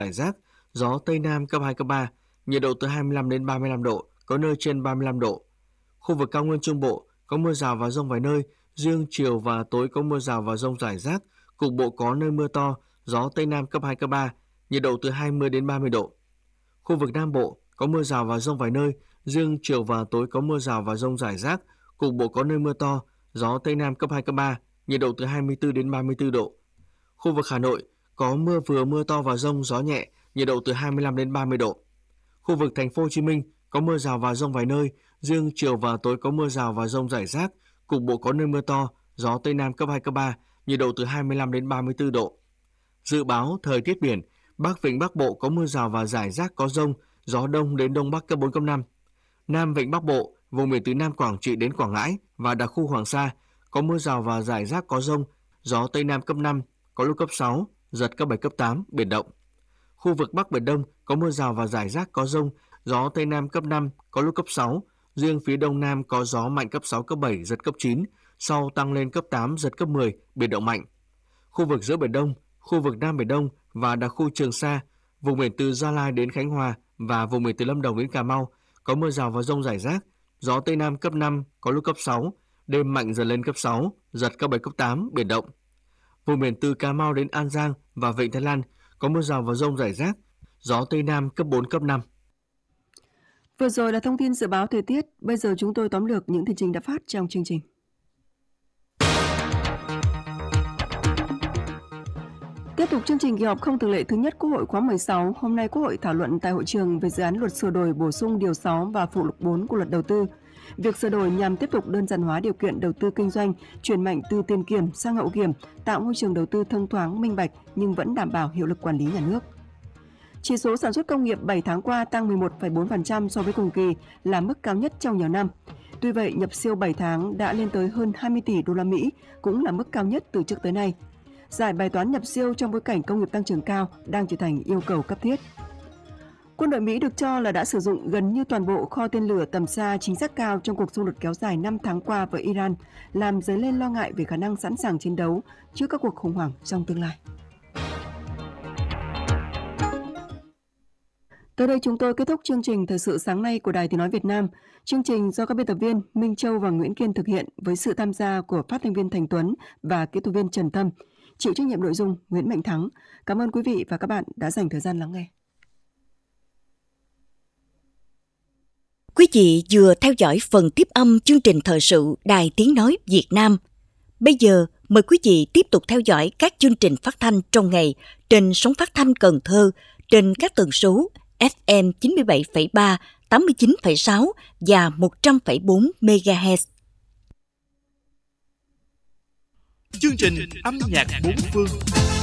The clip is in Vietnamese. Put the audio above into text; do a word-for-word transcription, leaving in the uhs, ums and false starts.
rải rác, gió Tây Nam cấp hai, cấp ba, nhiệt độ từ hai mươi lăm đến ba mươi lăm độ, có nơi trên ba mươi lăm độ. Khu vực cao nguyên Trung Bộ có mưa rào và dông vài nơi, riêng chiều và tối có mưa rào và dông rải rác, cục bộ có nơi mưa to, gió Tây Nam cấp hai, cấp ba, nhiệt độ từ hai mươi đến ba mươi độ. Khu vực Nam Bộ có mưa rào và dông vài nơi, riêng chiều và tối có mưa rào và dông rải rác, cục bộ có nơi mưa to, gió Tây Nam cấp hai, cấp ba, nhiệt độ từ hai mươi tư đến ba mươi tư độ. Khu vực Hà Nội có mưa vừa mưa to và dông, gió nhẹ, nhiệt độ từ hai mươi lăm đến ba mươi độ. Khu vực Thành phố Hồ Chí Minh có mưa rào và dông vài nơi, riêng chiều và tối có mưa rào và dông rải rác, cục bộ có nơi mưa to, gió Tây Nam cấp hai, cấp ba, nhiệt độ từ hai mươi lăm đến ba mươi tư độ. Dự báo thời tiết biển, Bắc Vịnh Bắc Bộ có mưa rào và rải rác có dông, gió đông đến đông bắc cấp bốn, cấp năm. Nam Vịnh Bắc Bộ, vùng biển từ Nam Quảng Trị đến Quảng Ngãi và đặc khu Hoàng Sa có mưa rào và rải rác có dông, gió Tây Nam cấp năm, có lúc cấp sáu, giật cấp bảy, cấp tám, biển động. Khu vực Bắc Biển Đông có mưa rào và rải rác có dông, gió Tây Nam cấp năm, có lúc cấp sáu, riêng phía Đông Nam có gió mạnh cấp sáu, cấp bảy, giật cấp chín, sau tăng lên cấp tám, giật cấp mười, biển động mạnh. Khu vực giữa Biển Đông, khu vực Nam Biển Đông và đặc khu Trường Sa, vùng biển từ Gia Lai đến Khánh Hòa và vùng biển từ Lâm Đồng đến Cà Mau có mưa rào và dông rải rác, gió Tây Nam cấp năm, có lúc cấp sáu, đêm mạnh dần lên cấp sáu, giật cấp bảy, cấp tám, biển động. Vùng biển từ Cà Mau đến An Giang và Vịnh Thái Lan có mưa rào và dông rải rác, gió Tây Nam cấp bốn, cấp năm. Vừa rồi là thông tin dự báo thời tiết, bây giờ chúng tôi tóm lược những tin chính đã phát trong chương trình. Tiếp tục chương trình kỳ họp không thường lệ thứ nhất Quốc hội khóa mười sáu, hôm nay Quốc hội thảo luận tại hội trường về dự án luật sửa đổi bổ sung điều sáu và phụ lục bốn của luật đầu tư. Việc sửa đổi nhằm tiếp tục đơn giản hóa điều kiện đầu tư kinh doanh, chuyển mạnh từ tiền kiểm sang hậu kiểm, tạo môi trường đầu tư thông thoáng, minh bạch nhưng vẫn đảm bảo hiệu lực quản lý nhà nước. Chỉ số sản xuất công nghiệp bảy tháng qua tăng mười một phẩy bốn phần trăm so với cùng kỳ, là mức cao nhất trong nhiều năm. Tuy vậy, nhập siêu bảy tháng đã lên tới hơn hai mươi tỷ đô la Mỹ, cũng là mức cao nhất từ trước tới nay. Giải bài toán nhập siêu trong bối cảnh công nghiệp tăng trưởng cao đang trở thành yêu cầu cấp thiết. Quân đội Mỹ được cho là đã sử dụng gần như toàn bộ kho tên lửa tầm xa chính xác cao trong cuộc xung đột kéo dài năm tháng qua với Iran, làm dấy lên lo ngại về khả năng sẵn sàng chiến đấu trước các cuộc khủng hoảng trong tương lai. Tới đây chúng tôi kết thúc chương trình Thời sự sáng nay của Đài Tiếng nói Việt Nam. Chương trình do các biên tập viên Minh Châu và Nguyễn Kiên thực hiện với sự tham gia của phát thanh viên Thành Tuấn và kỹ thuật viên Trần Tâm. Chịu trách nhiệm nội dung Nguyễn Mạnh Thắng. Cảm ơn quý vị và các bạn đã dành thời gian lắng nghe. Quý vị vừa theo dõi phần tiếp âm chương trình thời sự Đài Tiếng nói Việt Nam. Bây giờ mời quý vị tiếp tục theo dõi các chương trình phát thanh trong ngày trên sóng phát thanh Cần Thơ trên các tần số ép em chín mươi bảy phẩy ba, tám mươi chín phẩy sáu và một trăm phẩy bốn mê ga héc. Chương trình âm nhạc bốn phương